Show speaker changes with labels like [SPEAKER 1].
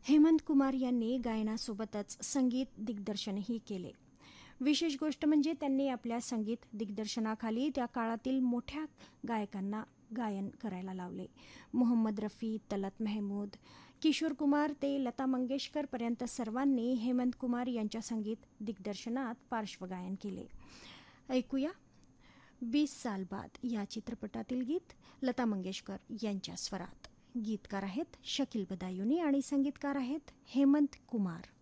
[SPEAKER 1] हेमंत कुमार यांनी गायनासोबतच संगीत दिग्दर्शनही केले. विशेष गोष्ट म्हणजे त्यांनी आपल्या संगीत दिग्दर्शनाखाली त्या काळातील मोठ्या गायकांना गायन करायला लावले. मोहम्मद रफी, तलत महमूद, किशोर कुमार ते लता मंगेशकरपर्यंत सर्वांनी हेमंत कुमार यांच्या संगीत दिग्दर्शनात पार्श्वगायन केले. ऐकूया 20 साल बाद या चित्रपटातील गीत लता मंगेशकर यांच्या स्वरात. गीतकार आहेत शकील बदायुनी आणि संगीतकार आहेत हेमंत कुमार.